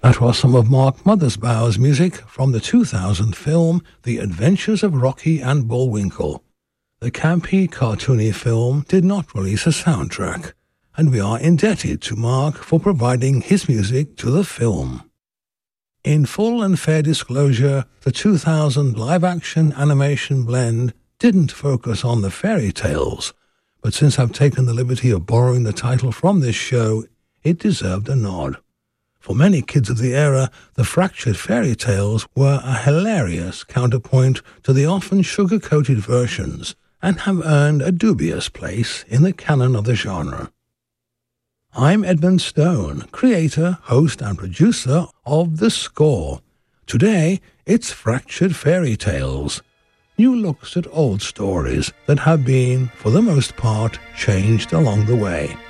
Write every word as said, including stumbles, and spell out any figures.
That was some of Mark Mothersbaugh's music from the two thousand film The Adventures of Rocky and Bullwinkle. The campy, cartoony film did not release a soundtrack, and we are indebted to Mark for providing his music to the film. In full and fair disclosure, the two thousand live-action animation blend didn't focus on the fairy tales, but since I've taken the liberty of borrowing the title from this show, it deserved a nod. For many kids of the era, the fractured fairy tales were a hilarious counterpoint to the often sugar-coated versions, and have earned a dubious place in the canon of the genre. I'm Edmund Stone, creator, host, and producer of The Score. Today, it's Fractured Fairy Tales, new looks at old stories that have been, for the most part, changed along the way.